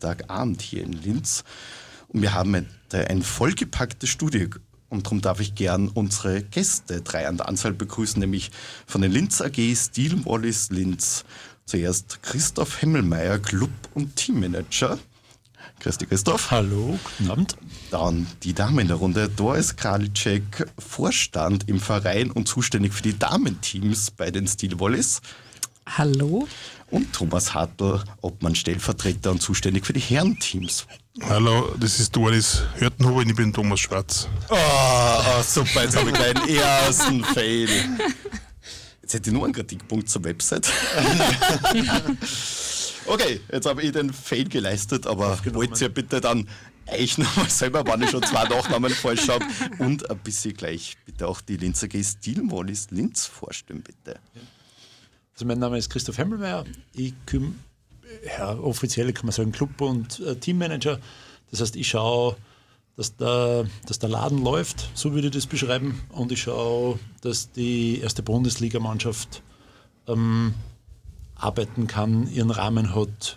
Dienstagabend hier in Linz. Und wir haben ein vollgepacktes Studio. Und darum darf ich gern unsere Gäste 3 an der Anzahl begrüßen, nämlich von den Linz AG Steel Wallis Linz. Zuerst Christoph Hemmelmeier, Club- und Teammanager. Grüß dich, Christoph. Hallo, guten Abend. Dann die Dame in der Runde, Doris Kralitschek, Vorstand im Verein und zuständig für die Damenteams bei den Steel Wallis. Hallo. Und Thomas Hartl, Obmann Stellvertreter und zuständig für die Herrenteams. Hallo, das ist Doris Hörtenhuber und ich bin Thomas Schwarz. Oh, super, jetzt habe ich gleich den ersten Fail. Jetzt hätte ich nur einen Kritikpunkt zur Website. Okay, jetzt habe ich den Fail geleistet, aber wollt ihr bitte dann euch nochmal selber, wenn ich schon 2 Nachnamen falsch habe, und ein bisschen gleich bitte auch die Linz AG Steel Wallis Linz vorstellen, bitte. Also mein Name ist Christoph Hemmelmeier. Ich bin offiziell kann man sagen Club- und Teammanager. Das heißt, ich schaue, dass der Laden läuft, so würde ich das beschreiben. Und ich schaue, dass die erste Bundesligamannschaft arbeiten kann, ihren Rahmen hat,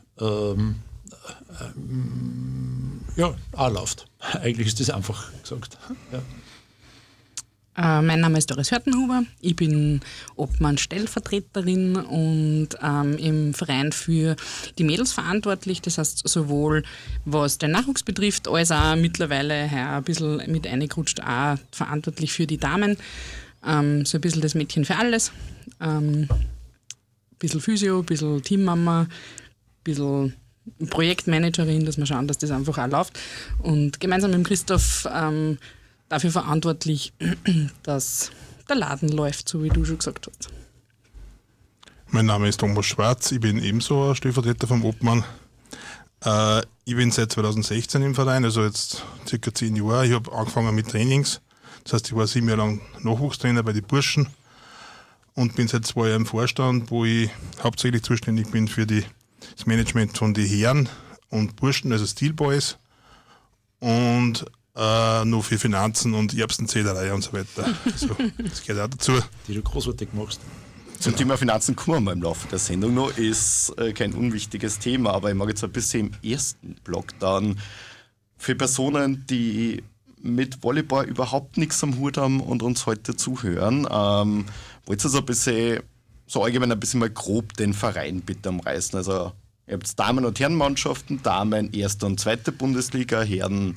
auch läuft. Eigentlich ist das einfach gesagt. Ja. Mein Name ist Doris Hörtenhuber, ich bin Obmann Stellvertreterin und im Verein für die Mädels verantwortlich. Das heißt, sowohl was den Nachwuchs betrifft, als auch mittlerweile ein bisschen mit eingerutscht, auch verantwortlich für die Damen. So ein bisschen das Mädchen für alles. Ein bisschen Physio, ein bisschen Teammama, ein bisschen Projektmanagerin, dass wir schauen, dass das einfach auch läuft. Und gemeinsam mit dem Christoph dafür verantwortlich, dass der Laden läuft, so wie du schon gesagt hast. Mein Name ist Thomas Schwarz, ich bin ebenso Stellvertreter vom Obmann. Ich bin seit 2016 im Verein, also jetzt circa 10 Jahre. Ich habe angefangen mit Trainings, das heißt, ich war 7 Jahre lang Nachwuchstrainer bei den Burschen und bin seit 2 Jahren im Vorstand, wo ich hauptsächlich zuständig bin für das Management von den Herren und Burschen, also Steel Boys, und nur für Finanzen und Erbsenzählerei und so weiter. Also, das gehört auch dazu. Die du großartig machst. Zum Thema Finanzen kommen wir im Laufe der Sendung noch, ist kein unwichtiges Thema, aber ich mag jetzt ein bisschen im ersten Block dann für Personen, die mit Volleyball überhaupt nichts am Hut haben und uns heute zuhören, wollt ihr so ein bisschen, so allgemein ein bisschen mal grob den Verein bitte umreißen? Also ihr habt Damen- und Herrenmannschaften, Damen 1. und 2. Bundesliga, Herren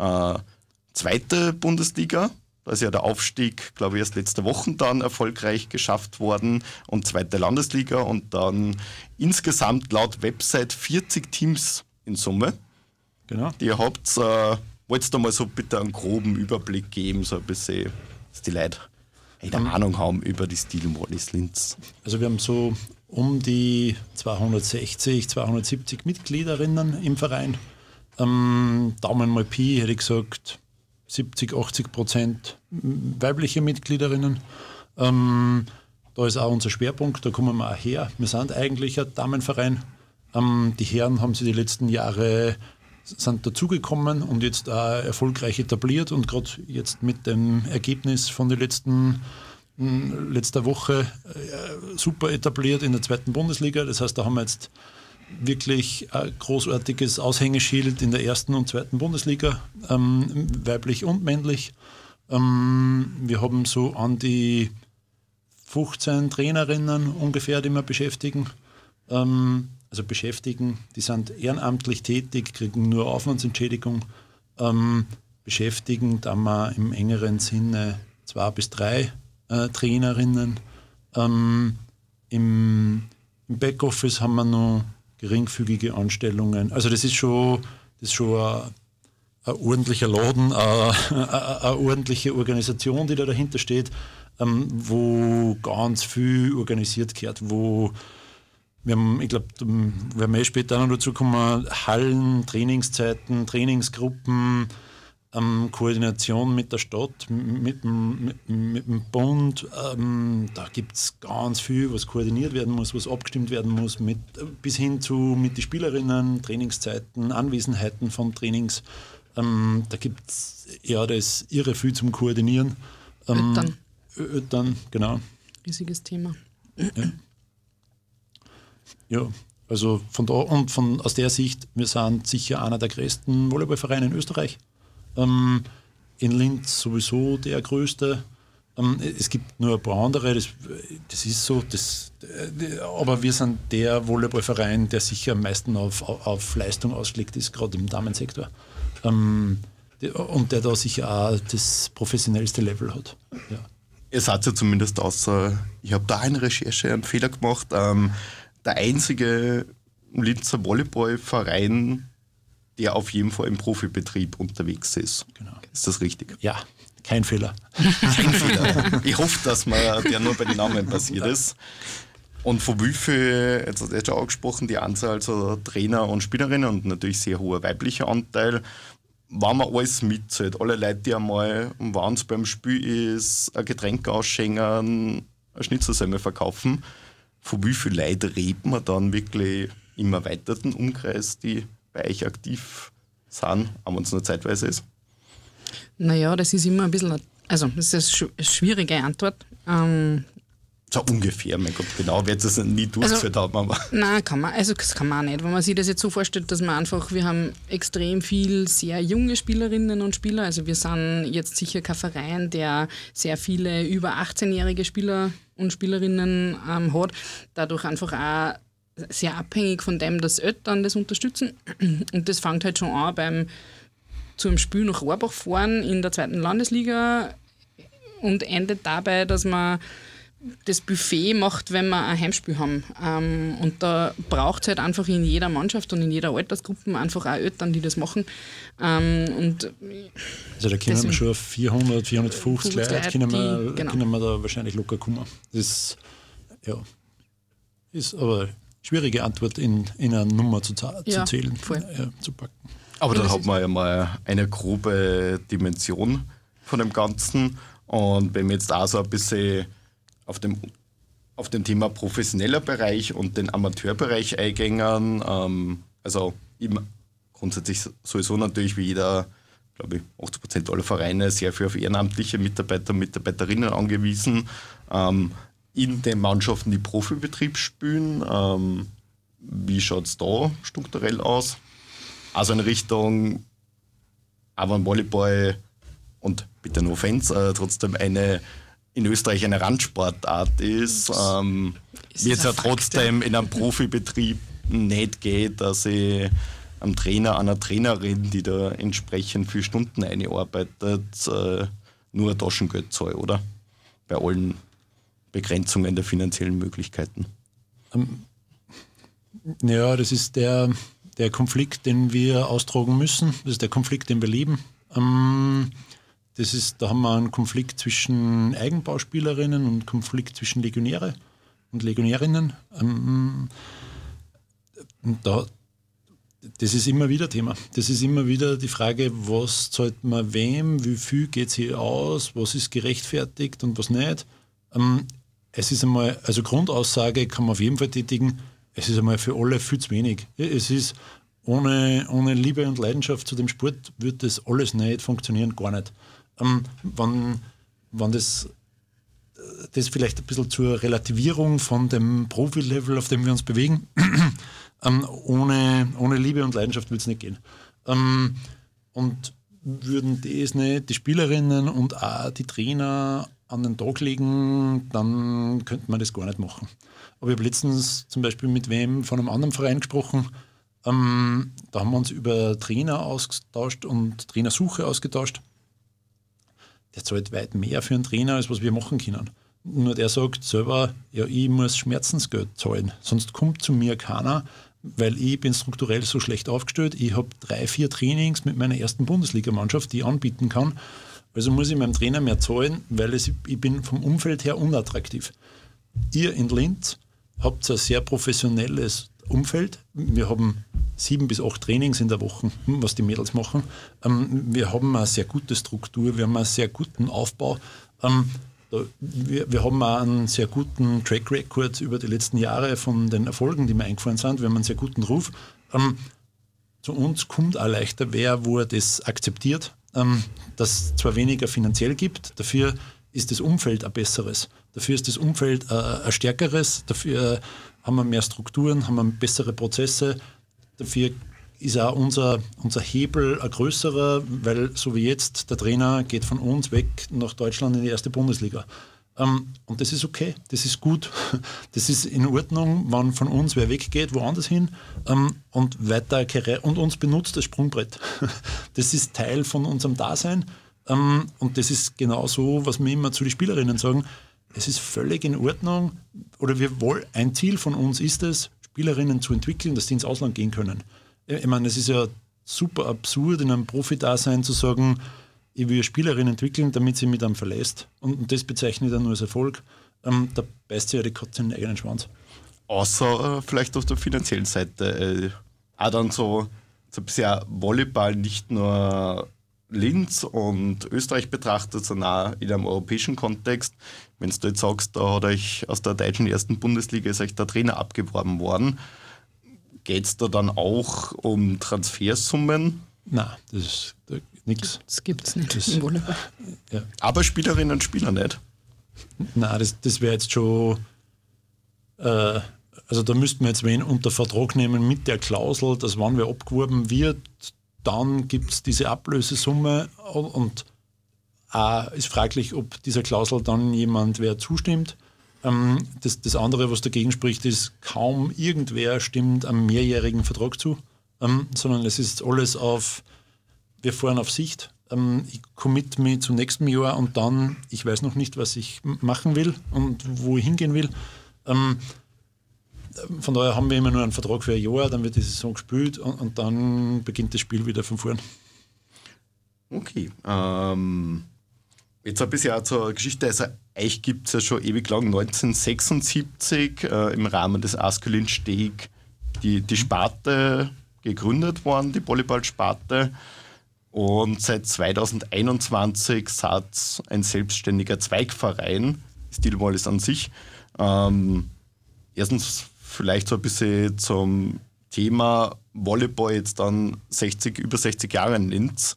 2. Bundesliga. Da ist ja der Aufstieg, glaube ich, erst letzte Woche dann erfolgreich geschafft worden, und 2. Landesliga und dann insgesamt laut Website 40 Teams in Summe. Genau. Die ihr habt, wollt ihr da mal so bitte einen groben Überblick geben, so ein bisschen, dass die Leute eine Ahnung haben über die Steel Wallis Linz. Also wir haben so um die 260, 270 Mitgliederinnen im Verein. Daumen mal Pi, hätte ich gesagt 70-80% weibliche Mitgliederinnen. Da ist auch unser Schwerpunkt, da kommen wir auch her. Wir sind eigentlich ein Damenverein. Die Herren haben sich die letzten Jahre sind dazugekommen und jetzt auch erfolgreich etabliert, und gerade jetzt mit dem Ergebnis von der letzter Woche super etabliert in der 2. Bundesliga. Das heißt, da haben wir jetzt wirklich ein großartiges Aushängeschild in der 1. und 2. Bundesliga, weiblich und männlich. Wir haben so an die 15 Trainerinnen ungefähr, die wir beschäftigen. Die sind ehrenamtlich tätig, kriegen nur Aufwandsentschädigung. Beschäftigen da wir im engeren Sinne 2 bis 3 Trainerinnen. Im Backoffice haben wir noch geringfügige Anstellungen. Also das ist schon ein ordentlicher Laden, eine ordentliche Organisation, die da dahinter steht, wo ganz viel organisiert gehört, wo wir haben, ich glaube, werden wir später noch dazu kommen, Hallen, Trainingszeiten, Trainingsgruppen, Koordination mit der Stadt, mit dem Bund. Da gibt es ganz viel, was koordiniert werden muss, was abgestimmt werden muss, bis hin zu mit den Spielerinnen, Trainingszeiten, Anwesenheiten von Trainings. Da gibt es das irre viel zum Koordinieren. Öttern, genau. Riesiges Thema. Ja. Also aus der Sicht, wir sind sicher einer der größten Volleyballvereine in Österreich. In Linz sowieso der größte. Es gibt nur ein paar andere, das ist so, aber wir sind der Volleyballverein, der sicher am meisten auf Leistung ausgelegt ist, gerade im Damensektor. Und der da sicher auch das professionellste Level hat. Ja. Ihr seid ja zumindest außer, ich habe da in Recherche einen Fehler gemacht, der einzige Linzer Volleyballverein, der auf jeden Fall im Profibetrieb unterwegs ist. Genau. Ist das richtig? Ja, kein Fehler. Kein Fehler. Ich hoffe, dass mir der nur bei den Namen passiert ist. Und von wie viel, jetzt hat er schon angesprochen, die Anzahl also Trainer und Spielerinnen und natürlich sehr hoher weiblicher Anteil, wenn man alles mitzählt, alle Leute, die einmal, wenn es beim Spiel ist, ein Getränk ausschenken, ein Schnitzelsemmer verkaufen, von wie viel Leuten redet man dann wirklich im erweiterten Umkreis, die bei euch aktiv sind, auch wenn es nur zeitweise ist? Naja, das ist immer ein bisschen, also das ist eine schwierige Antwort. So ungefähr, mein Gott, genau wird es nie durchgeführt haben. Aber. Nein, das kann man auch nicht. Wenn man sich das jetzt so vorstellt, dass man einfach, wir haben extrem viel sehr junge Spielerinnen und Spieler, also wir sind jetzt sicher kein Verein, der sehr viele über 18-jährige Spieler und Spielerinnen hat, dadurch einfach auch sehr abhängig von dem, dass Eltern das unterstützen. Und das fängt halt schon an zu einem Spiel nach Rohrbach fahren in der 2. Landesliga und endet dabei, dass man das Buffet macht, wenn wir ein Heimspiel haben. Und da braucht es halt einfach in jeder Mannschaft und in jeder Altersgruppe einfach auch Eltern, die das machen. Also da können wir schon auf 400, 450 Leute können wir da wahrscheinlich locker kommen. Das ist aber eine schwierige Antwort in einer Nummer zu zählen, zu packen. Aber dann hat man ja mal eine grobe Dimension von dem Ganzen. Und wenn wir jetzt auch so ein bisschen auf dem Thema professioneller Bereich und den Amateurbereich eingängen, also grundsätzlich sowieso natürlich wie jeder, glaube ich, 80% aller Vereine sehr viel auf ehrenamtliche Mitarbeiter und Mitarbeiterinnen angewiesen. In den Mannschaften, die Profibetrieb spielen, wie schaut es da strukturell aus? Also in Richtung, aber ein Volleyball und bitte no offense, trotzdem in Österreich eine Randsportart ist, wird es ja trotzdem in einem Profibetrieb nicht geht, dass ich einem Trainer, einer Trainerin, die da entsprechend viele Stunden einarbeitet, nur ein Taschengeld zahle, oder? Bei allen Begrenzungen der finanziellen Möglichkeiten. Ja, das ist der Konflikt, den wir austragen müssen. Das ist der Konflikt, den wir leben. Da haben wir einen Konflikt zwischen Eigenbauspielerinnen und einen Konflikt zwischen Legionäre und Legionärinnen. Das ist immer wieder Thema. Das ist immer wieder die Frage, was zahlt man wem, wie viel geht es hier aus, was ist gerechtfertigt und was nicht. Es ist einmal, also Grundaussage kann man auf jeden Fall tätigen, es ist einmal für alle viel zu wenig. Es ist ohne Liebe und Leidenschaft zu dem Sport wird das alles nicht funktionieren, gar nicht. Wenn das vielleicht ein bisschen zur Relativierung von dem Profi-Level, auf dem wir uns bewegen, ohne Liebe und Leidenschaft wird es nicht gehen. Und würden das nicht die Spielerinnen und auch die Trainer an den Tag legen, dann könnte man das gar nicht machen. Aber ich habe letztens zum Beispiel mit wem von einem anderen Verein gesprochen, da haben wir uns über Trainer ausgetauscht und Trainersuche ausgetauscht. Der zahlt weit mehr für einen Trainer, als was wir machen können. Nur der sagt selber, ja, ich muss Schmerzensgeld zahlen, sonst kommt zu mir keiner, weil ich bin strukturell so schlecht aufgestellt. Ich habe 3-4 Trainings mit meiner ersten Bundesligamannschaft, die ich anbieten kann. Also muss ich meinem Trainer mehr zahlen, weil ich bin vom Umfeld her unattraktiv. Ihr in Linz habt ein sehr professionelles Umfeld. Wir haben 7 bis 8 Trainings in der Woche, was die Mädels machen. Wir haben eine sehr gute Struktur, wir haben einen sehr guten Aufbau. Wir haben auch einen sehr guten Track Record über die letzten Jahre von den Erfolgen, die mir eingefallen sind. Wir haben einen sehr guten Ruf. Zu uns kommt auch leichter wer, wo er das akzeptiert, dass es zwar weniger finanziell gibt, dafür ist das Umfeld ein besseres. Dafür ist das Umfeld ein stärkeres, dafür haben wir mehr Strukturen, haben wir bessere Prozesse, dafür ist auch unser Hebel ein größerer, weil so wie jetzt, der Trainer geht von uns weg nach Deutschland in die erste Bundesliga. Und das ist okay, das ist gut, das ist in Ordnung, wenn von uns wer weggeht, woanders hin und weiter Karriere und uns benutzt als Sprungbrett. Das ist Teil von unserem Dasein und das ist genau so, was wir immer zu den Spielerinnen sagen, es ist völlig in Ordnung oder ein Ziel von uns ist es, Spielerinnen zu entwickeln, dass die ins Ausland gehen können. Ich meine, es ist ja super absurd in einem Profi-Dasein zu sagen, ich will eine Spielerin entwickeln, damit sie mit einem verlässt. Und das bezeichne ich dann nur als Erfolg. Da beißt sie ja die Katze in den eigenen Schwanz. Außer vielleicht auf der finanziellen Seite. Auch dann so ein bisschen Volleyball nicht nur Linz und Österreich betrachtet, sondern auch in einem europäischen Kontext. Wenn du jetzt sagst, da hat euch aus der deutschen ersten Bundesliga ist euch der Trainer abgeworben worden, geht es da dann auch um Transfersummen? Nein, das ist nichts. Das gibt es nicht im Volleyball. Ja. Aber Spielerinnen und Spieler nicht? Nein, das wäre jetzt schon... also da müssten wir jetzt wen unter Vertrag nehmen mit der Klausel, dass wenn wer abgeworben wird, dann gibt es diese Ablösesumme und auch ist fraglich, ob dieser Klausel dann wer zustimmt. Das andere, was dagegen spricht, ist, kaum irgendwer stimmt einem mehrjährigen Vertrag zu, sondern es ist alles wir fahren auf Sicht. Ich commit mich zum nächsten Jahr und dann, ich weiß noch nicht, was ich machen will und wo ich hingehen will. Von daher haben wir immer nur einen Vertrag für ein Jahr, dann wird die Saison gespielt und dann beginnt das Spiel wieder von vorn. Okay. Jetzt ein bisschen auch zur Geschichte. Also euch gibt es ja schon ewig lang, 1976 im Rahmen des Askelin-Steg die Sparte gegründet worden, die Volleyball-Sparte. Und seit 2021 seid ein selbstständiger Zweigverein, Steel Volleys an sich. Erstens vielleicht so ein bisschen zum Thema Volleyball jetzt dann über 60 Jahre in Linz.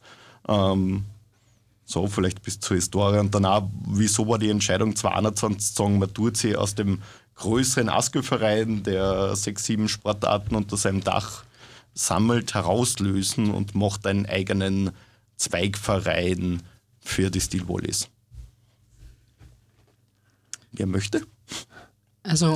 So vielleicht bis zur Historie und danach, wieso war die Entscheidung 2021 zu sagen, man tut sie aus dem größeren Askelverein, der 6, 7 Sportarten unter seinem Dach sammelt, herauslösen und macht einen eigenen Zweigverein für die Steel Volleys. Wer möchte? Also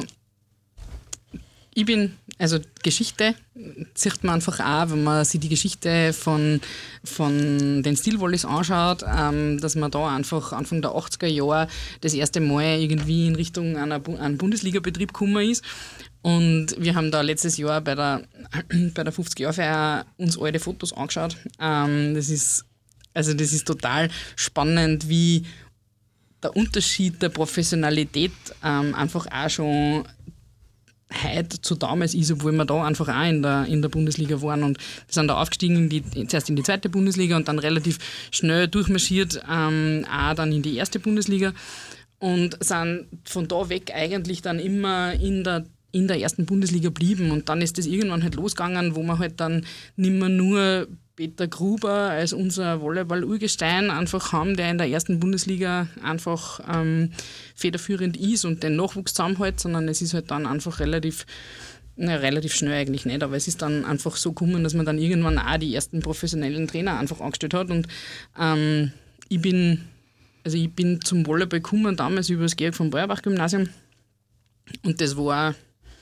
Geschichte sieht man einfach auch, wenn man sich die Geschichte von den Steel Volleys anschaut, dass man da einfach Anfang der 80er Jahre das erste Mal irgendwie in Richtung einen Bundesliga-Betrieb gekommen ist. Und wir haben da letztes Jahr bei der 50-Jahr-Feier uns alte Fotos angeschaut. Das ist total spannend, wie der Unterschied der Professionalität einfach auch schon heute zu damals ist, obwohl wir da einfach auch in der Bundesliga waren und wir sind da aufgestiegen, zuerst in die zweite Bundesliga und dann relativ schnell durchmarschiert, auch dann in die erste Bundesliga und sind von da weg eigentlich dann immer in der ersten Bundesliga blieben und dann ist das irgendwann halt losgegangen, wo wir halt dann nicht mehr nur Peter Gruber als unser Volleyball-Urgestein einfach haben, der in der ersten Bundesliga einfach federführend ist und den Nachwuchs zusammenhält, sondern es ist halt dann einfach relativ schnell eigentlich nicht, aber es ist dann einfach so gekommen, dass man dann irgendwann auch die ersten professionellen Trainer einfach angestellt hat und ich bin zum Volleyball gekommen damals über das Georg von Beuerbach-Gymnasium und das war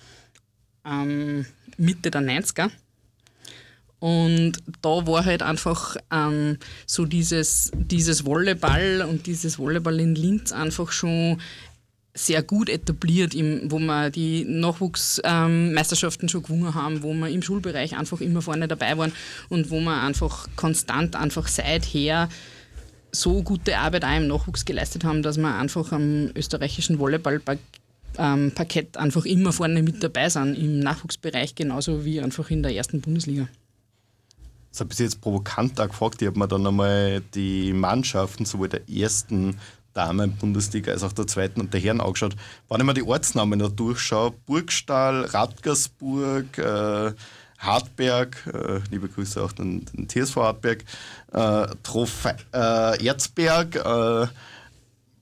Mitte der 90er. Und da war halt einfach so dieses Volleyball und dieses Volleyball in Linz einfach schon sehr gut etabliert, wo wir die Nachwuchsmeisterschaften schon gewonnen haben, wo wir im Schulbereich einfach immer vorne dabei waren und wo wir einfach konstant einfach seither so gute Arbeit auch im Nachwuchs geleistet haben, dass wir einfach am österreichischen Volleyballparkett einfach immer vorne mit dabei sind, im Nachwuchsbereich genauso wie einfach in der ersten Bundesliga. Das habe ich jetzt provokant auch gefragt. Ich habe mir dann einmal die Mannschaften sowohl der ersten Damen-Bundesliga als auch der zweiten und der Herren angeschaut. Wenn ich mir die Ortsnamen da durchschaue, Burgstall, Radgersburg, Hartberg, liebe Grüße auch den TSV Hartberg, Erzberg,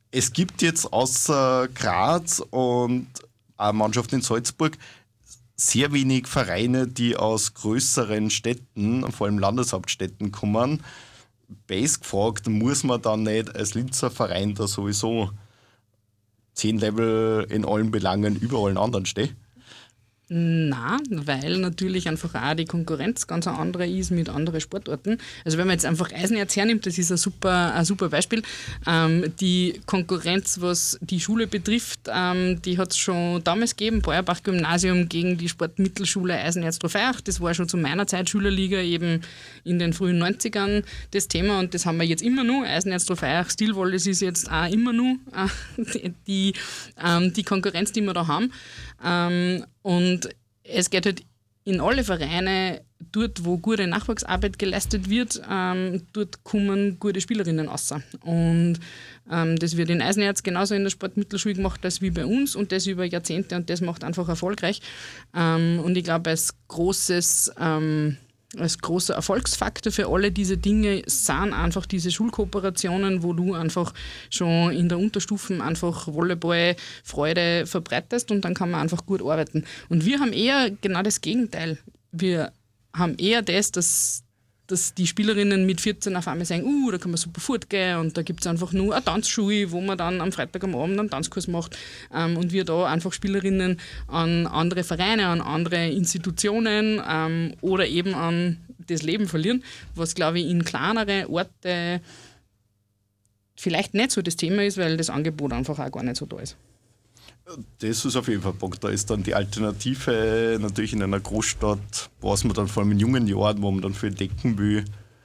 Es gibt jetzt außer Graz und eine Mannschaft in Salzburg sehr wenig Vereine, die aus größeren Städten, vor allem Landeshauptstädten, kommen. Base gefragt, muss man dann nicht als Linzer Verein da sowieso 10 Level in allen Belangen über allen anderen stehen? Na, weil natürlich einfach auch die Konkurrenz ganz eine andere ist mit anderen Sportarten. Also wenn man jetzt einfach Eisenerz hernimmt, das ist ein super Beispiel. Die Konkurrenz, was die Schule betrifft, die hat es schon damals gegeben, Beuerbach-Gymnasium gegen die Sportmittelschule Eisenerz Trofeiach. Das war schon zu meiner Zeit Schülerliga eben in den frühen 90ern das Thema und das haben wir jetzt immer noch. Eisenerz Trofeiach, Stilwolles ist jetzt auch immer noch die Konkurrenz, die wir da haben. Und es geht halt in alle Vereine, dort wo gute Nachwuchsarbeit geleistet wird, dort kommen gute Spielerinnen raus. Und das wird in Eisenerz genauso in der Sportmittelschule gemacht als wie bei uns und das über Jahrzehnte und das macht einfach erfolgreich. Und ich glaube, als großer Erfolgsfaktor für alle diese Dinge sind einfach diese Schulkooperationen, wo du einfach schon in der Unterstufen einfach Volleyball-Freude verbreitest und dann kann man einfach gut arbeiten. Und wir haben eher genau das Gegenteil. Wir haben eher dass die Spielerinnen mit 14 auf einmal sagen, da kann man super fortgehen und da gibt es einfach nur eine Tanzschule, wo man dann am Freitag am Abend einen Tanzkurs macht und wir da einfach Spielerinnen an andere Vereine, an andere Institutionen oder eben an das Leben verlieren, was glaube ich in kleinere Orte vielleicht nicht so das Thema ist, weil das Angebot einfach auch gar nicht so da ist. Das ist auf jeden Fall ein Punkt. Da ist dann die Alternative natürlich in einer Großstadt, was man dann vor allem in jungen Jahren, wo man dann viel decken will,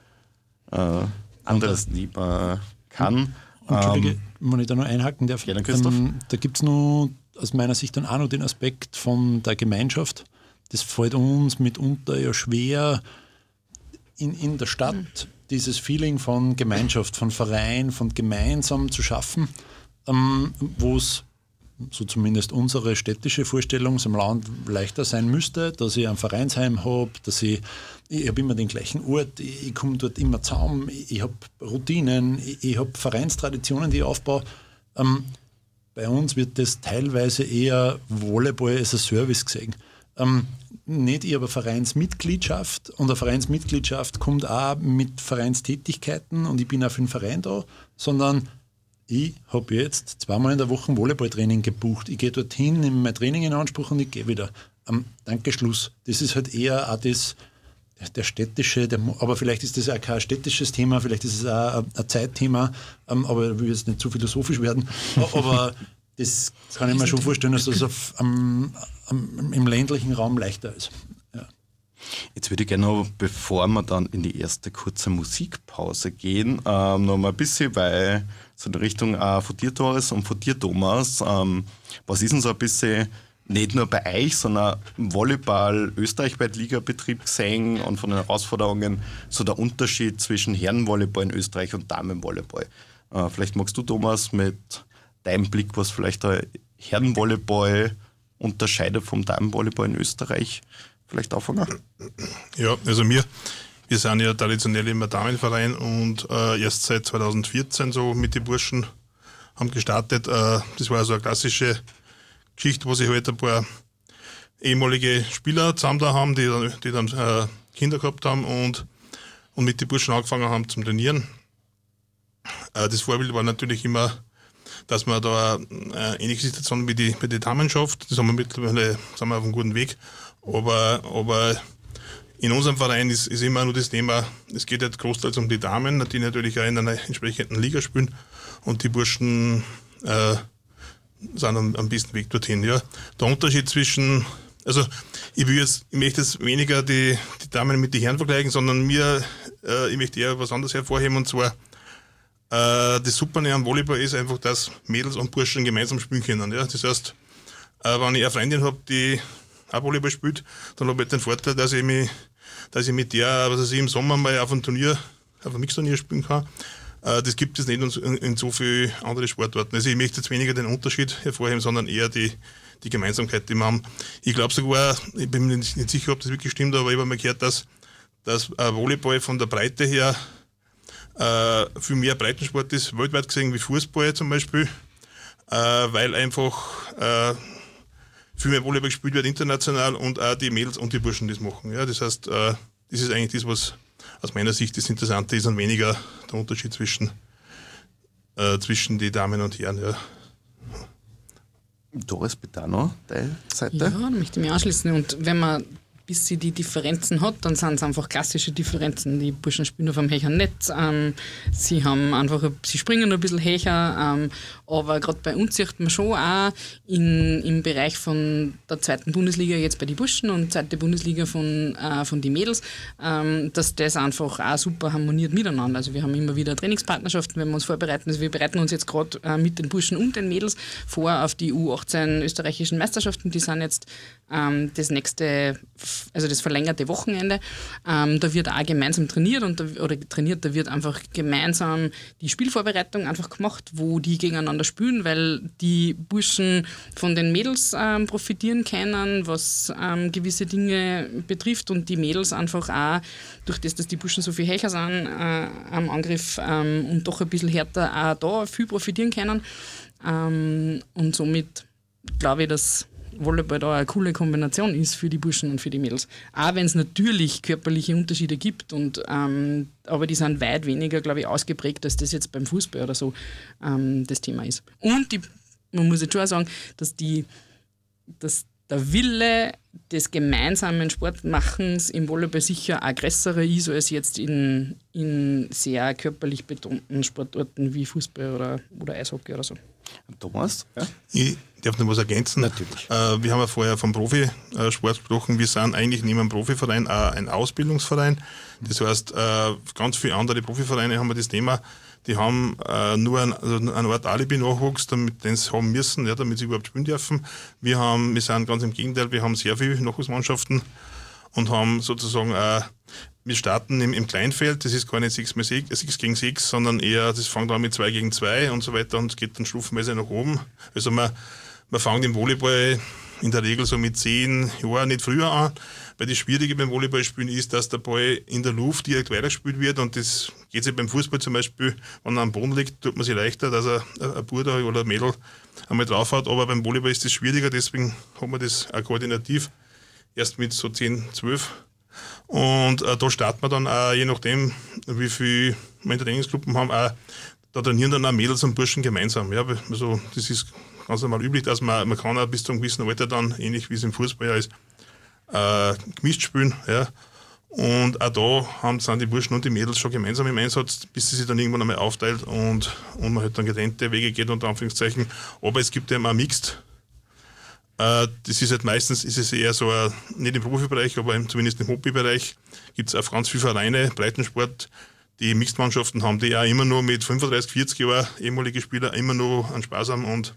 anderes nehmen kann. Entschuldige, wenn ich da noch einhaken darf. Ja, Christoph. Da gibt es noch aus meiner Sicht dann auch noch den Aspekt von der Gemeinschaft. Das fällt uns mitunter ja schwer in der Stadt, dieses Feeling von Gemeinschaft, von Verein, von gemeinsam zu schaffen, wo es so zumindest unsere städtische Vorstellung im Land leichter sein müsste, dass ich ein Vereinsheim habe, dass ich habe immer den gleichen Ort, ich komme dort immer zusammen, ich habe Routinen, ich habe Vereinstraditionen, die ich aufbaue. Bei uns wird das teilweise eher Volleyball als ein Service gesehen. Nicht ich habe eine Vereinsmitgliedschaft und eine Vereinsmitgliedschaft kommt auch mit Vereinstätigkeiten und ich bin auch für den Verein da, sondern ich habe jetzt 2-mal in der Woche Volleyballtraining gebucht. Ich gehe dorthin, nehme mein Training in Anspruch und ich gehe wieder. Danke, Schluss. Das ist halt eher auch der städtische, aber vielleicht ist das auch kein städtisches Thema, vielleicht ist es auch ein Zeitthema, aber ich will jetzt nicht zu philosophisch werden. Aber das kann ich mir schon vorstellen, dass das im ländlichen Raum leichter ist. Ja. Jetzt würde ich gerne noch, bevor wir dann in die erste kurze Musikpause gehen, noch mal ein bisschen so in Richtung von dir, Doris, und von dir, Thomas. Was ist denn so ein bisschen, nicht nur bei euch, sondern im Volleyball österreichweit Ligabetrieb gesehen und von den Herausforderungen, so der Unterschied zwischen Herrenvolleyball in Österreich und Damenvolleyball? Vielleicht magst du, Thomas, mit deinem Blick, was vielleicht der Herrenvolleyball unterscheidet vom Damenvolleyball in Österreich, vielleicht anfangen? Ja, also wir sind ja traditionell immer Damenverein und erst seit 2014 so mit den Burschen haben gestartet. Das war so eine klassische Geschichte, wo sich halt ein paar ehemalige Spieler zusammen da haben, die dann Kinder gehabt haben und mit den Burschen angefangen haben zum Trainieren. Das Vorbild war natürlich immer, dass wir da eine ähnliche Situation wie die Damenschaft, das haben wir mittlerweile, sind wir auf einem guten Weg, aber in unserem Verein ist immer nur das Thema, es geht halt großteils um die Damen, die natürlich auch in einer entsprechenden Liga spielen und die Burschen sind am besten Weg dorthin. Ja. Der Unterschied zwischen, also ich möchte jetzt weniger die Damen mit den Herren vergleichen, sondern ich möchte eher was anderes hervorheben und zwar das Super am Volleyball ist einfach, dass Mädels und Burschen gemeinsam spielen können. Ja. Das heißt, wenn ich eine Freundin habe, die auch Volleyball spielt, dann habe ich den Vorteil, dass ich mit der, was weiß ich, im Sommer mal auf einem Mixturnier spielen kann. Das gibt es nicht in so vielen anderen Sportarten. Also ich möchte jetzt weniger den Unterschied hervorheben, sondern eher die Gemeinsamkeit, die wir haben. Ich glaube sogar, ich bin mir nicht sicher, ob das wirklich stimmt, aber ich habe mal gehört, dass Volleyball von der Breite her viel mehr Breitensport ist, weltweit gesehen wie Fußball zum Beispiel, weil einfach viel mehr Volleyball gespielt wird international und auch die Mädels und die Burschen das machen. Ja, das heißt, das ist eigentlich das, was aus meiner Sicht das Interessante ist und weniger der Unterschied zwischen die Damen und Herren. Ja. Doris, bitte auch noch deine Seite. Ja, da möchte ich mich anschließen. Und wenn man bis sie die Differenzen hat, dann sind es einfach klassische Differenzen. Die Burschen spielen auf einem höheren Netz, sie springen ein bisschen höher, aber gerade bei uns sieht man schon auch im Bereich von der zweiten Bundesliga jetzt bei den Burschen und zweite Bundesliga von den Mädels, dass das einfach auch super harmoniert miteinander. Also wir haben immer wieder Trainingspartnerschaften, wenn wir uns vorbereiten. Also wir bereiten uns jetzt gerade mit den Burschen und den Mädels vor auf die U18 österreichischen Meisterschaften. Die sind jetzt das nächste, also das verlängerte Wochenende. Da wird auch gemeinsam trainiert da wird einfach gemeinsam die Spielvorbereitung einfach gemacht, wo die gegeneinander spielen, weil die Burschen von den Mädels profitieren können, was gewisse Dinge betrifft und die Mädels einfach auch, durch das, dass die Burschen so viel höher sind am Angriff und doch ein bisschen härter auch da viel profitieren können. Und somit glaube ich, dass Volleyball da eine coole Kombination ist für die Burschen und für die Mädels. Auch wenn es natürlich körperliche Unterschiede gibt, aber die sind weit weniger, glaube ich, ausgeprägt, als das jetzt beim Fußball oder so das Thema ist. Und man muss jetzt schon auch sagen, dass der Wille des gemeinsamen Sportmachens im Volleyball sicher auch größerer ist, als jetzt in sehr körperlich betonten Sportarten wie Fußball oder Eishockey oder so. Thomas? Ja? Ich darf noch was ergänzen. Natürlich. Wir haben ja vorher vom Profisport gesprochen. Wir sind eigentlich neben dem Profiverein auch ein Ausbildungsverein. Das heißt, ganz viele andere Profivereine haben das Thema, die haben nur eine Art Alibi-Nachwuchs, damit den sie haben müssen, ja, damit sie überhaupt spielen dürfen. Wir sind ganz im Gegenteil, wir haben sehr viele Nachwuchsmannschaften und haben sozusagen wir starten im Kleinfeld, das ist gar nicht 6 gegen 6, sondern eher, das fängt an mit 2 gegen 2 und so weiter und geht dann stufenweise nach oben. Also man fängt im Volleyball in der Regel so mit 10 Jahren, nicht früher an, weil das Schwierige beim Volleyballspielen ist, dass der Ball in der Luft direkt weitergespielt wird und das geht sich beim Fußball zum Beispiel, wenn er am Boden liegt, tut man sich leichter, dass ein Bruder oder ein Mädel einmal drauf hat, aber beim Volleyball ist das schwieriger, deswegen hat man das auch koordinativ erst mit so 10, 12. Und da starten wir dann auch, je nachdem, wie viel wir in der Trainingsgruppen haben, auch, da trainieren dann auch Mädels und Burschen gemeinsam. Ja, also das ist ganz normal üblich, dass man kann auch bis zu einem gewissen Alter dann, ähnlich wie es im Fußball ja ist, gemischt spielen. Ja. Und auch da sind die Burschen und die Mädels schon gemeinsam im Einsatz, bis sie sich dann irgendwann einmal aufteilt und man halt dann getrennte Wege geht, unter Anführungszeichen. Aber es gibt eben auch Mixed. Das ist halt meistens, ist es eher so, nicht im Profibereich, aber zumindest im Hobbybereich gibt es auch ganz viele Vereine, Breitensport, die Mixed-Mannschaften haben, die auch immer nur mit 35, 40 Jahren ehemalige Spieler immer nur einen Spaß haben und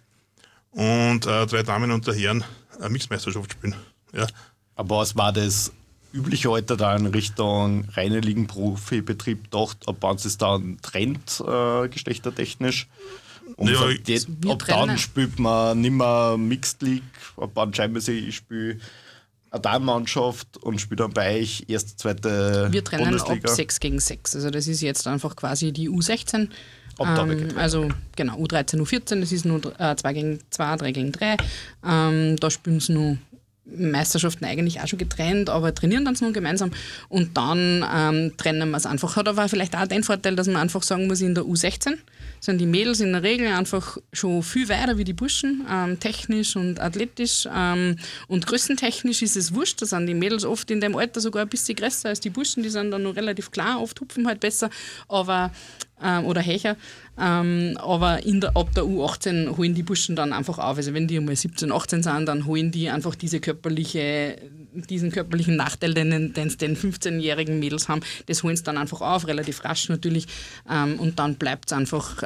3 Damen und der Herren eine Mixed-Meisterschaft spielen. Ja. Aber was war das übliche Alter da in Richtung reine Ligen-Profibetrieb gedacht, ab wann es dann trennt, geschlechtertechnisch? Und ja, ab dann spielt man nicht mehr Mixed League, ab wann schreiben wir sich, ich spiele eine Damenmannschaft und spiele dann bei euch erste, zweite Bundesliga. Wir trennen ab 6 gegen 6, also das ist jetzt einfach quasi die U16. Also genau, U13, U14, das ist nur 2 gegen 2, 3 gegen 3. Da spielen sie nur Meisterschaften eigentlich auch schon getrennt, aber trainieren dann nur gemeinsam und dann trennen wir es einfach. Hat aber vielleicht auch den Vorteil, dass man einfach sagen muss, in der U16 sind die Mädels in der Regel einfach schon viel weiter wie die Burschen, technisch und athletisch und größentechnisch ist es wurscht, da sind die Mädels oft in dem Alter sogar ein bisschen größer als die Burschen, die sind dann noch relativ klar, oft hupfen halt besser, aber oder höher, aber ab der U18 holen die Burschen dann einfach auf. Also wenn die einmal 17, 18 sind, dann holen die einfach diesen körperlichen Nachteil, den 15-jährigen Mädels haben, das holen sie dann einfach auf, relativ rasch natürlich, und dann bleibt es einfach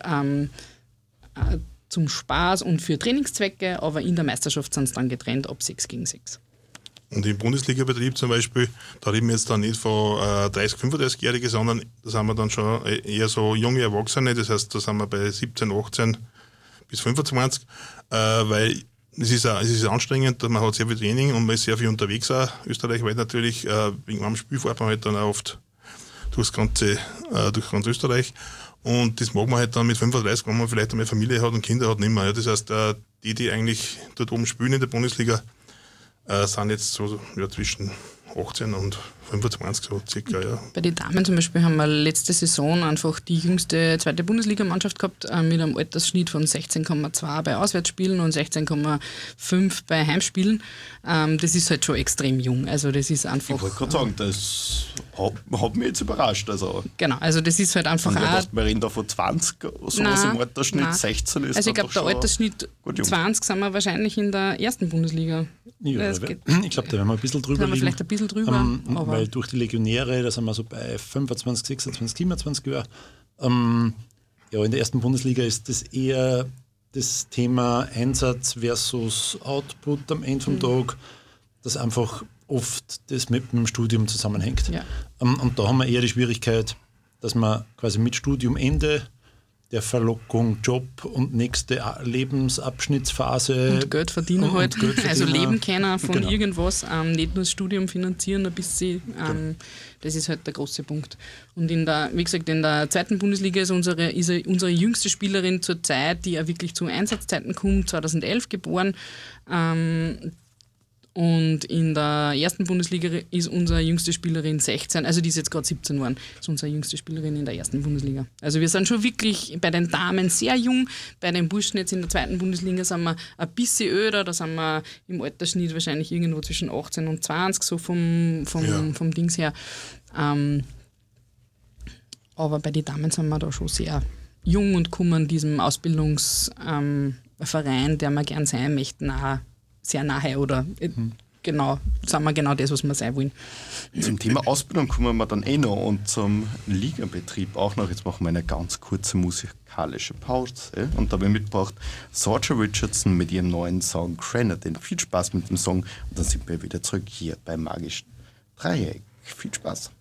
zum Spaß und für Trainingszwecke, aber in der Meisterschaft sind es dann getrennt ab 6 gegen 6. Und im Bundesliga-Betrieb zum Beispiel, da reden wir jetzt dann nicht von 30-, 35-Jährigen, sondern da sind wir dann schon eher so junge Erwachsene, das heißt, da sind wir bei 17, 18 bis 25, weil es ist anstrengend, man hat sehr viel Training und man ist sehr viel unterwegs auch, österreichweit natürlich, wegen einem Spiel fährt man halt dann auch oft durch ganz Österreich. Und das mag man halt dann mit 35, wenn man vielleicht einmal Familie hat und Kinder hat, nicht mehr. Ja, das heißt, die eigentlich dort oben spielen in der Bundesliga, sind jetzt so zwischen 18 und 25 so circa. Ja. Bei den Damen zum Beispiel haben wir letzte Saison einfach die jüngste zweite Bundesligamannschaft gehabt, mit einem Altersschnitt von 16,2 bei Auswärtsspielen und 16,5 bei Heimspielen. Das ist halt schon extrem jung. Also das ist einfach. Ich wollte gerade sagen, das hat mich jetzt überrascht. Also, genau, also das ist halt einfach auch. Wir reden da von 20, sowas im Altersschnitt, nein. 16 ist. Also ich glaube, der Altersschnitt 20 sind wir wahrscheinlich in der ersten Bundesliga. Ja, ich glaube, da werden wir ein bisschen drüber liegen. Vielleicht ein bisschen drüber. Weil durch die Legionäre, da sind wir so bei 25, 26, 27 Jahren. Ja, in der ersten Bundesliga ist das eher das Thema Einsatz versus Output am Ende vom Tag, das einfach oft das mit dem Studium zusammenhängt. Ja. Und da haben wir eher die Schwierigkeit, dass man quasi mit Studiumende der Verlockung Job und nächste Lebensabschnittsphase und Geld verdienen halt. Also leben können von genau. irgendwas, nicht nur das Studium finanzieren ein bisschen. Das ist halt der große Punkt. Und wie gesagt, in der zweiten Bundesliga ist unsere jüngste Spielerin zur Zeit, die auch wirklich zu Einsatzzeiten kommt, 2011 geboren. Und in der ersten Bundesliga ist unsere jüngste Spielerin 16, also die ist jetzt gerade 17 geworden, ist unsere jüngste Spielerin in der ersten Bundesliga. Also wir sind schon wirklich bei den Damen sehr jung, bei den Burschen jetzt in der zweiten Bundesliga sind wir ein bisschen öder, da sind wir im Altersschnitt wahrscheinlich irgendwo zwischen 18 und 20, so vom Dings her. Aber bei den Damen sind wir da schon sehr jung und kommen diesem Ausbildungsverein, der wir gern sein möchten, auch sehr nahe oder genau, sagen wir genau das, was wir sein wollen. Zum Thema Ausbildung kommen wir dann noch und zum Ligabetrieb auch noch. Jetzt machen wir eine ganz kurze musikalische Pause und dabei mitgebracht Sorcha Richardson mit ihrem neuen Song Grenadine. Viel Spaß mit dem Song und dann sind wir wieder zurück hier beim magischen Dreieck. Viel Spaß.